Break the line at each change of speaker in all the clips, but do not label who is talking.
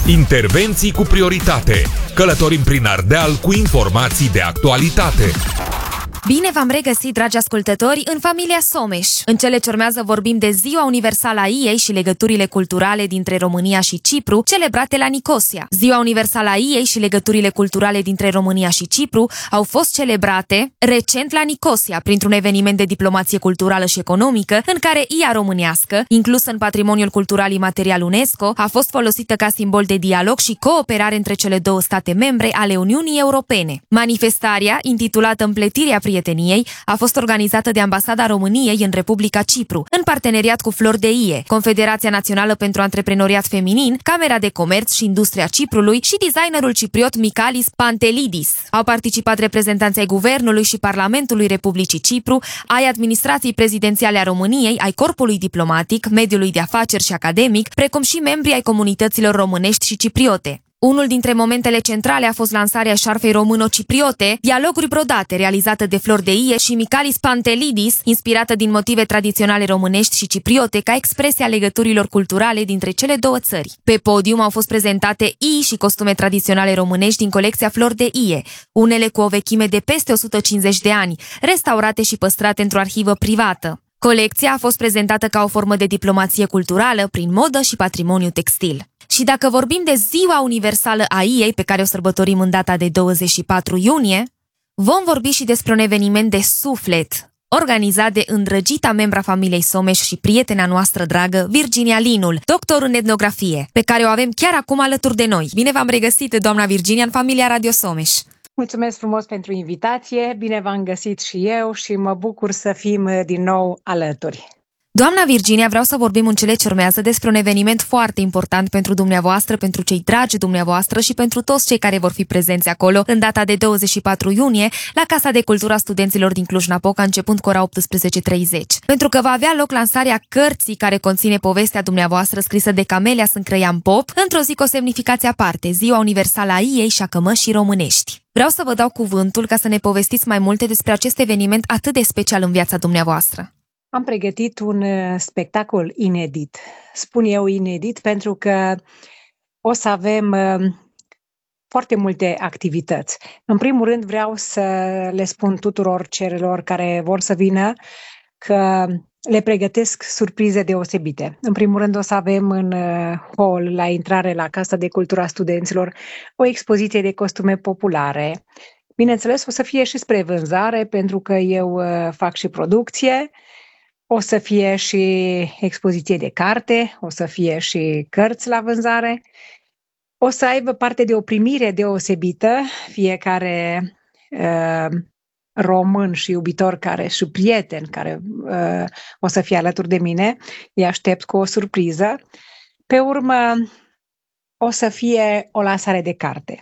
Intervenții cu prioritate. Călătorim prin Ardeal cu informații de actualitate.
Bine v-am regăsit, dragi ascultători, în familia Someș. În cele ce urmează vorbim de Ziua Universală a IEI și legăturile culturale dintre România și Cipru, celebrate la Nicosia. Ziua Universală a IEI și legăturile culturale dintre România și Cipru au fost celebrate recent la Nicosia, printr-un eveniment de diplomație culturală și economică, în care IA românească, inclusă în patrimoniul cultural imaterial UNESCO, a fost folosită ca simbol de dialog și cooperare între cele două state membre ale Uniunii Europene. Manifestarea, intitulată Împletirea prieteniei, a fost organizată de Ambasada României în Republica Cipru, în parteneriat cu Flori de Ie, Confederația Națională pentru Antreprenoriat Feminin, Camera de Comerț și Industria Ciprului și designerul cipriot Michalis Pantelidis. Au participat reprezentanții ai Guvernului și Parlamentului Republicii Cipru, ai administrației prezidențiale a României, ai corpului diplomatic, mediului de afaceri și academic, precum și membrii ai comunităților românești și cipriote. Unul dintre momentele centrale a fost lansarea șarfei româno-cipriote, dialoguri brodate, realizată de Flori de Ie și Michalis Pantelidis, inspirată din motive tradiționale românești și cipriote ca expresia legăturilor culturale dintre cele două țări. Pe podium au fost prezentate ii și costume tradiționale românești din colecția Flori de Ie, unele cu o vechime de peste 150 de ani, restaurate și păstrate într-o arhivă privată. Colecția a fost prezentată ca o formă de diplomație culturală prin modă și patrimoniu textil. Și dacă vorbim de Ziua Universală a IEI, pe care o sărbătorim în data de 24 iunie, vom vorbi și despre un eveniment de suflet, organizat de îndrăgita membra familiei Someș și prietena noastră dragă, Virginia Linul, doctor în etnografie, pe care o avem chiar acum alături de noi. Bine v-am regăsit, doamna Virginia, în familia Radio Someș.
Mulțumesc frumos pentru invitație, bine v-am găsit și eu și mă bucur să fim din nou alături.
Doamna Virginia, vreau să vorbim în cele ce urmează despre un eveniment foarte important pentru dumneavoastră, pentru cei dragi dumneavoastră și pentru toți cei care vor fi prezenți acolo în data de 24 iunie la Casa de Cultură a Studenților din Cluj-Napoca, începând cu ora 18:30. Pentru că va avea loc lansarea cărții care conține povestea dumneavoastră scrisă de Camelia Sâncrăian Pop, într-o zi cu o semnificație aparte, Ziua Universală a IEI și a cămășii românești. Vreau să vă dau cuvântul ca să ne povestiți mai multe despre acest eveniment atât de special în viața dumneavoastră.
Am pregătit un spectacol inedit. Spun eu inedit pentru că o să avem foarte multe activități. În primul rând vreau să le spun tuturor celor care vor să vină că le pregătesc surprize deosebite. În primul rând o să avem în hall, la intrare la Casa de Cultură a Studenților, o expoziție de costume populare. Bineînțeles, o să fie și spre vânzare, pentru că eu fac și producție. O să fie și expoziție de carte, o să fie și cărți la vânzare. O să aibă parte de o primire deosebită, fiecare român și iubitor și prieten care o să fie alături de mine. Îi aștept cu o surpriză. Pe urmă o să fie o lansare de carte.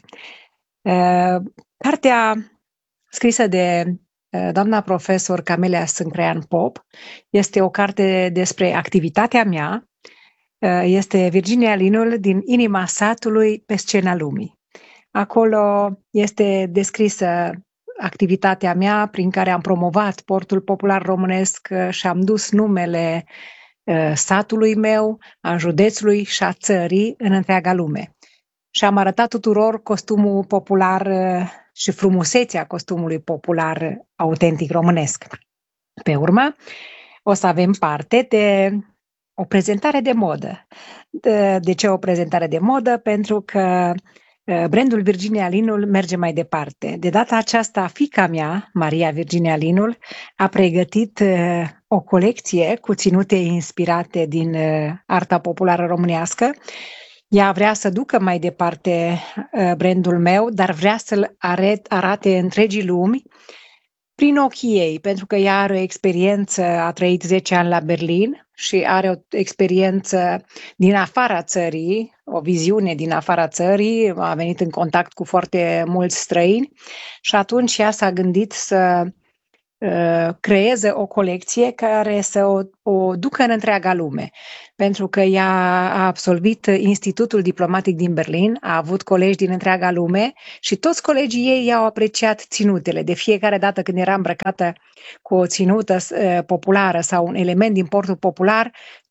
Cartea scrisă de doamna profesor Camelia Sâncrăian Pop este o carte despre activitatea mea. Este Virginia Linul din inima satului pe scena lumii. Acolo este descrisă activitatea mea prin care am promovat sportul popular românesc și am dus numele satului meu, a județului și a țării în întreaga lume. Și am arătat tuturor costumul popular și frumusețea costumului popular autentic românesc. Pe urmă, o să avem parte de o prezentare de modă. De ce o prezentare de modă? Pentru că brandul Virginia Linul merge mai departe. De data aceasta, fiica mea, Maria Virginia Linul, a pregătit o colecție cu ținute inspirate din arta populară românească. Ea vrea să ducă mai departe brandul meu, dar vrea să-l arate întregii lumi prin ochii ei, pentru că ea are o experiență, a trăit 10 ani la Berlin și are o experiență din afara țării, o viziune din afara țării, a venit în contact cu foarte mulți străini și atunci ea s-a gândit să creeze o colecție care să o ducă în întreaga lume. Pentru că ea a absolvit Institutul Diplomatic din Berlin, a avut colegi din întreaga lume și toți colegii ei i-au apreciat ținutele. De fiecare dată când era îmbrăcată cu o ținută populară sau un element din portul popular,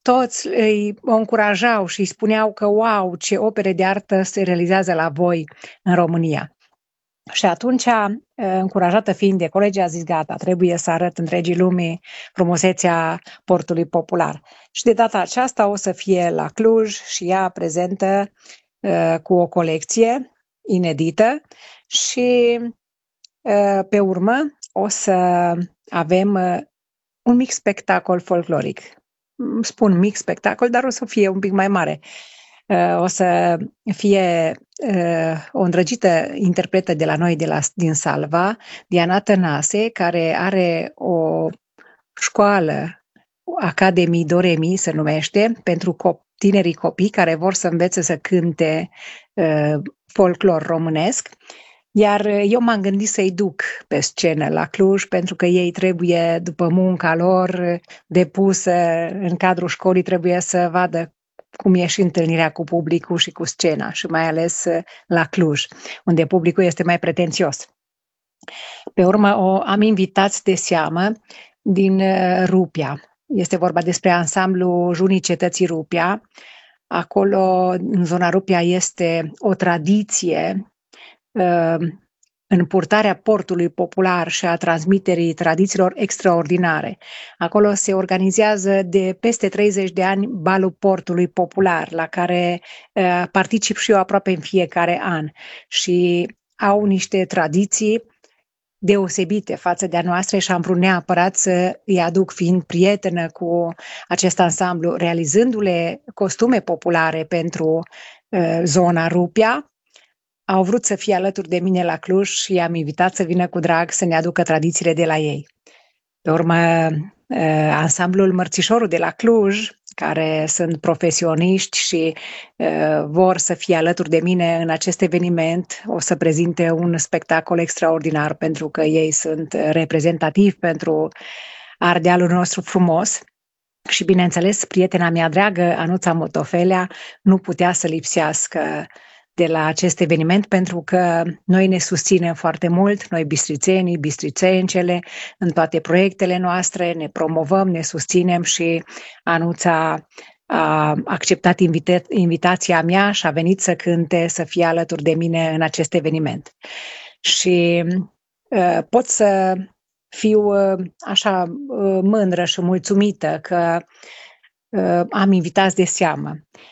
toți o încurajau și îi spuneau că wow, ce opere de artă se realizează la voi în România. Și atunci, încurajată fiind de colegi, a zis gata, trebuie să arăt întregii lumii frumusețea portului popular. Și de data aceasta o să fie la Cluj și ea prezentă cu o colecție inedită și pe urmă o să avem un mic spectacol folcloric. Spun mic spectacol, dar o să fie un pic mai mare. O să fie o îndrăgită interpretă de la noi, din Salva, Diana Tănase, care are o școală, Academie Doremi se numește, pentru tinerii copii care vor să învețe să cânte folclor românesc. Iar eu m-am gândit să-i duc pe scenă la Cluj, pentru că ei trebuie, după munca lor depusă în cadrul școlii, trebuie să vadă cum e și întâlnirea cu publicul și cu scena, și mai ales la Cluj, unde publicul este mai pretențios. Pe urmă am invitați de seamă din Rupia. Este vorba despre ansamblu Junii Cetății Rupia. Acolo, în zona Rupia, este o tradiție în purtarea portului popular și a transmiterii tradițiilor extraordinare. Acolo se organizează de peste 30 de ani balul portului popular, la care particip și eu aproape în fiecare an. Și au niște tradiții deosebite față de a noastră și am vrut neapărat să îi aduc, fiind prietenă cu acest ansamblu, realizându-le costume populare pentru zona Rupia. Au vrut să fie alături de mine la Cluj și i-am invitat să vină cu drag să ne aducă tradițiile de la ei. Pe urmă, ansamblul Mărțișorul de la Cluj, care sunt profesioniști și vor să fie alături de mine în acest eveniment, o să prezinte un spectacol extraordinar, pentru că ei sunt reprezentativi pentru Ardealul nostru frumos. Și, bineînțeles, prietena mea dragă, Anuța Motofelea, nu putea să lipsească de la acest eveniment, pentru că noi ne susținem foarte mult, noi bistrițenii, bistrițencele, în toate proiectele noastre, ne promovăm, ne susținem și Anuța a acceptat invitația mea și a venit să cânte, să fie alături de mine în acest eveniment. Și pot să fiu așa mândră și mulțumită că am invitați de seamă.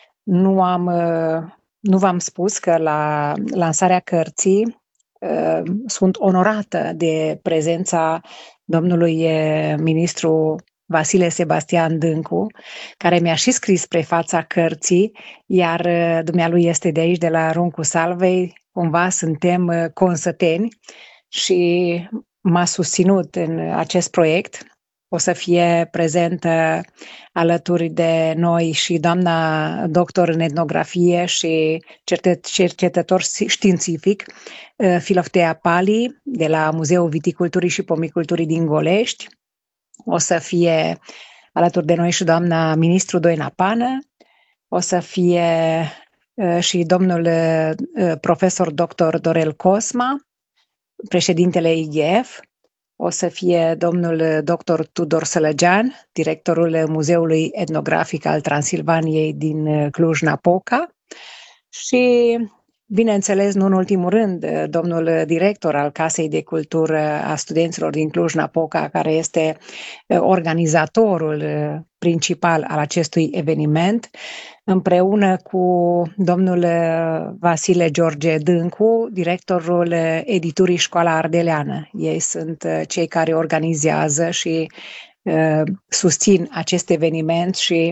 Nu v-am spus că la lansarea cărții sunt onorată de prezența domnului ministru Vasile Sebastian Dâncu, care mi-a și scris prefața cărții, iar dumnealui este de aici, de la Runcu Salvei, cumva suntem consăteni și m-a susținut în acest proiect. O să fie prezentă alături de noi și doamna doctor în etnografie și cercetător științific, Filoftea Pali, de la Muzeul Viticulturii și Pomiculturii din Golești. O să fie alături de noi și doamna ministru Doina Pană. O să fie și domnul profesor dr. Dorel Cosma, președintele IGF. O să fie domnul dr. Tudor Sălăgean, directorul Muzeului Etnografic al Transilvaniei din Cluj-Napoca și, bineînțeles, nu în ultimul rând, domnul director al Casei de Cultură a Studenților din Cluj-Napoca, care este organizatorul principal al acestui eveniment, împreună cu domnul Vasile George Dâncu, directorul editurii Școala Ardeleană. Ei sunt cei care organizează și susțin acest eveniment și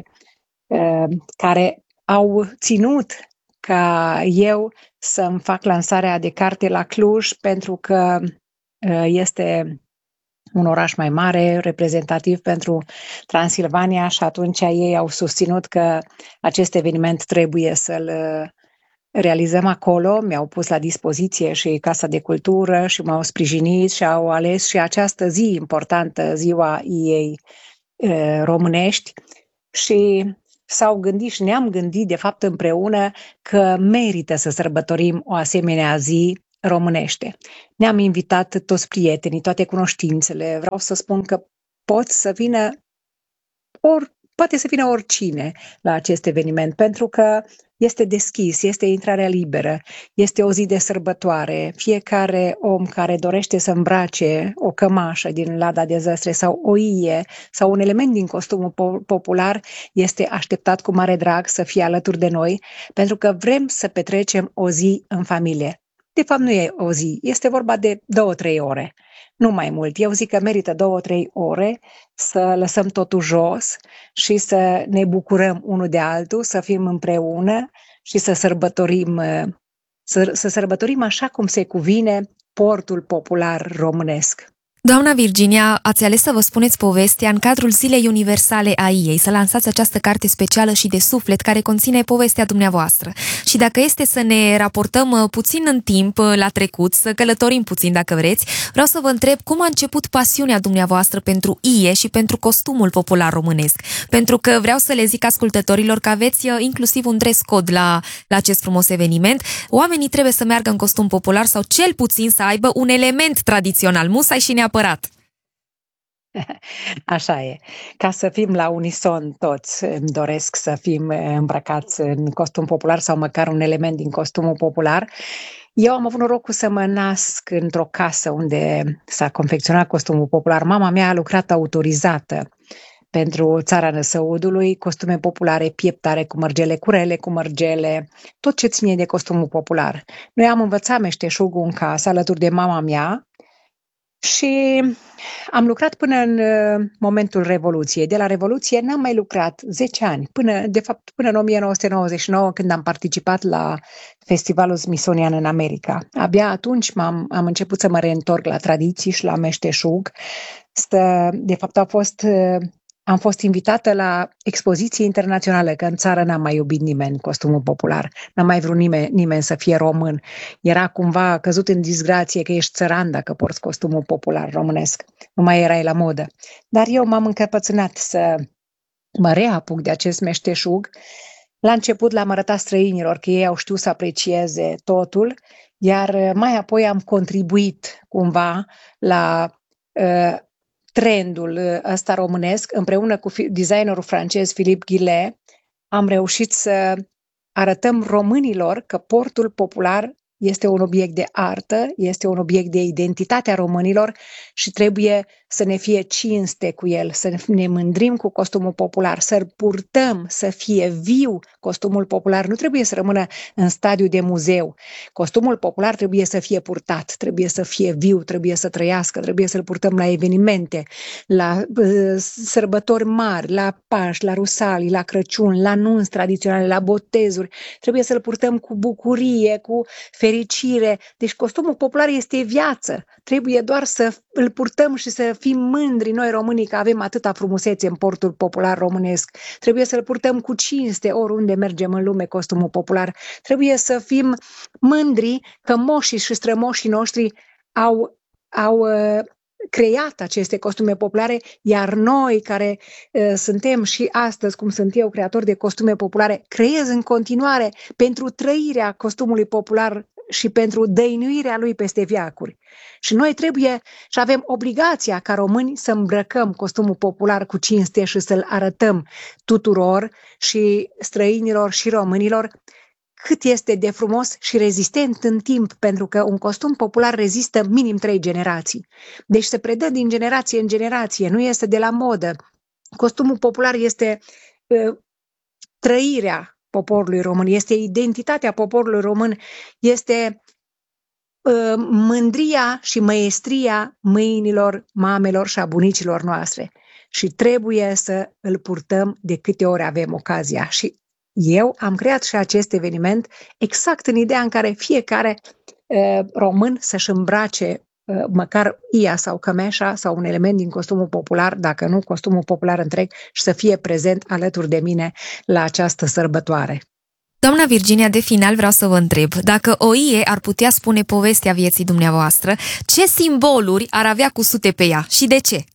care au ținut ca eu să-mi fac lansarea de carte la Cluj, pentru că este un oraș mai mare, reprezentativ pentru Transilvania, și atunci ei au susținut că acest eveniment trebuie să-l realizăm acolo. Mi-au pus la dispoziție și Casa de Cultură și m-au sprijinit și au ales și această zi importantă, ziua ei românești, și s-au gândit și ne-am gândit de fapt împreună că merită să sărbătorim o asemenea zi românește. Ne-am invitat toți prietenii, toate cunoștințele. Vreau să spun că pot să vină poate să vină oricine la acest eveniment, pentru că este deschis, este intrarea liberă, este o zi de sărbătoare. Fiecare om care dorește să îmbrace o cămașă din lada de zăstre sau o ie sau un element din costumul popular este așteptat cu mare drag să fie alături de noi, pentru că vrem să petrecem o zi în familie. De fapt, nu e o zi, este vorba de 2-3 ore, nu mai mult. Eu zic că merită 2-3 ore să lăsăm totul jos și să ne bucurăm unul de altul, să fim împreună și să sărbătorim așa cum se cuvine portul popular românesc.
Doamna Virginia, ați ales să vă spuneți povestea în cadrul Zilei Universale a IEI, să lansați această carte specială și de suflet care conține povestea dumneavoastră. Și dacă este să ne raportăm puțin în timp la trecut, să călătorim puțin dacă vreți, vreau să vă întreb cum a început pasiunea dumneavoastră pentru IE și pentru costumul popular românesc. Pentru că vreau să le zic ascultătorilor că aveți inclusiv un dress code la acest frumos eveniment. Oamenii trebuie să meargă în costum popular sau cel puțin să aibă un element tradițional, musai și neapărat.
Așa e. Ca să fim la unison toți, îmi doresc să fim îmbrăcați în costum popular sau măcar un element din costumul popular. Eu am avut norocul să mă nasc într-o casă unde s-a confecționat costumul popular. Mama mea a lucrat autorizată pentru țara Năsăudului, costume populare, pieptare cu mărgele, curele cu mărgele, tot ce ține de costumul popular. Noi am învățat meșteșugul în casă alături de mama mea, și am lucrat până în momentul Revoluției. De la Revoluție n-am mai lucrat 10 ani, până în 1999, când am participat la Festivalul Smithsonian în America. Abia atunci am început să mă reîntorc la tradiții și la meșteșug. De fapt, am fost invitată la expoziție internațională, că în țară n-am mai iubit nimeni costumul popular, n-a mai vrut nimeni să fie român. Era cumva căzut în disgrație că ești țăran dacă porți costumul popular românesc. Nu mai erai la modă. Dar eu m-am încăpățânat să mă reapuc de acest meșteșug. La început l-am arătat străinilor că ei au știut să aprecieze totul, iar mai apoi am contribuit cumva la trendul ăsta românesc, împreună cu designerul francez Philippe Guillet, am reușit să arătăm românilor că portul popular este un obiect de artă, este un obiect de identitate a românilor și trebuie să ne fie cinste cu el, să ne mândrim cu costumul popular, să-l purtăm, să fie viu costumul popular. Nu trebuie să rămână în stadiu de muzeu. Costumul popular trebuie să fie purtat, trebuie să fie viu, trebuie să trăiască, trebuie să-l purtăm la evenimente, la sărbători mari, la Paști, la Rusalii, la Crăciun, la nunți tradiționale, la botezuri. Trebuie să-l purtăm cu bucurie, cu fericire. Deci costumul popular este viață. Trebuie doar să îl purtăm și să fim mândri noi românii că avem atâta frumusețe în portul popular românesc. Trebuie să-l purtăm cu cinste oriunde mergem în lume costumul popular. Trebuie să fim mândri că moșii și strămoșii noștri au creat aceste costume populare, iar noi care suntem și astăzi, cum sunt eu, creatori de costume populare, creez în continuare pentru trăirea costumului popular și pentru dăinuirea lui peste veacuri. Și noi trebuie și avem obligația ca români să îmbrăcăm costumul popular cu cinste și să-l arătăm tuturor și străinilor și românilor cât este de frumos și rezistent în timp, pentru că un costum popular rezistă minim 3 generații. Deci se predă din generație în generație, nu este de la modă. Costumul popular este trăirea poporului român, este identitatea poporului român, este mândria și măestria mâinilor, mamelor și a bunicilor noastre. Și trebuie să îl purtăm de câte ori avem ocazia. Și eu am creat și acest eveniment exact în ideea în care fiecare român să-și îmbrace măcar ia sau cămeșa sau un element din costumul popular, dacă nu costumul popular întreg, și să fie prezent alături de mine la această sărbătoare.
Doamna Virginia, de final vreau să vă întreb, dacă o ie ar putea spune povestea vieții dumneavoastră, ce simboluri ar avea cusute pe ea și de ce?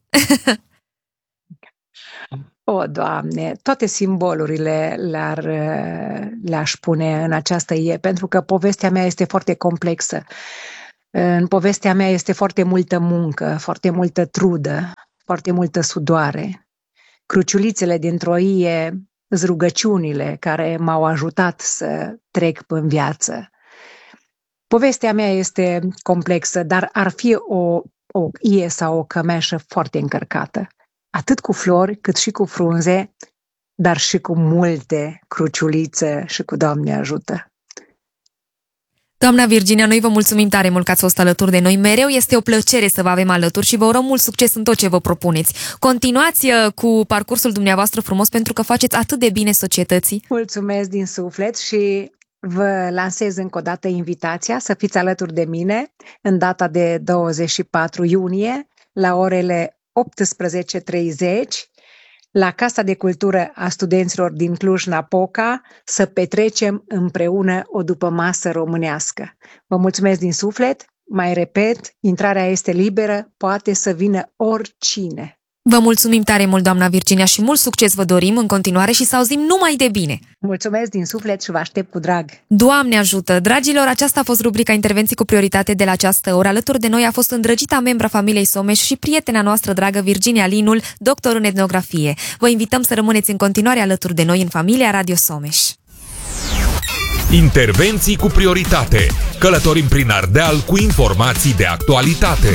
O, Doamne, toate simbolurile le-aș pune în această ie, pentru că povestea mea este foarte complexă. În povestea mea este foarte multă muncă, foarte multă trudă, foarte multă sudoare. Cruciulițele dintr-o ie sunt rugăciunile care m-au ajutat să trec în viață. Povestea mea este complexă, dar ar fi o ie sau o cămeșă foarte încărcată, atât cu flori cât și cu frunze, dar și cu multe cruciulițe și cu Doamne ajută.
Doamna Virginia, noi vă mulțumim tare mult că ați fost alături de noi. Mereu este o plăcere să vă avem alături și vă urăm mult succes în tot ce vă propuneți. Continuați cu parcursul dumneavoastră frumos pentru că faceți atât de bine societății.
Mulțumesc din suflet și vă lansez încă o dată invitația să fiți alături de mine în data de 24 iunie la orele 18:30 la Casa de Cultură a Studenților din Cluj-Napoca să petrecem împreună o dupămasă românească. Vă mulțumesc din suflet, mai repet, intrarea este liberă, poate să vină oricine.
Vă mulțumim tare mult, doamna Virginia, și mult succes vă dorim în continuare și să auzim numai de bine.
Mulțumesc din suflet și vă aștept cu drag.
Doamne ajută! Dragilor, aceasta a fost rubrica Intervenții cu prioritate de la această oră. Alături de noi a fost îndrăgita membră familiei Someș și prietena noastră dragă Virginia Linul, doctor în etnografie. Vă invităm să rămâneți în continuare alături de noi în familia Radio Someș.
Intervenții cu prioritate. Călătorim prin Ardeal cu informații de actualitate.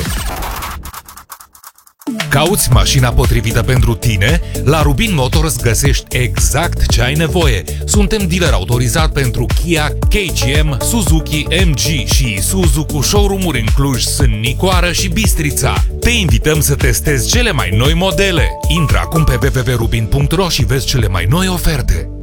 Cauți mașina potrivită pentru tine? La Rubin Motors găsești exact ce ai nevoie. Suntem dealer autorizat pentru Kia, KGM, Suzuki, MG și Isuzu cu showroom-uri în Cluj, Sân Nicoară și Bistrița. Te invităm să testezi cele mai noi modele. Intră acum pe www.rubin.ro și vezi cele mai noi oferte.